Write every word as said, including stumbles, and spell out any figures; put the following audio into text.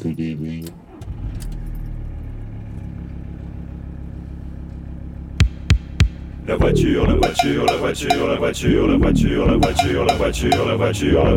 que des rires. La voiture, la voiture, la voiture, la voiture, la voiture, la voiture, la voiture, la voiture, la voiture.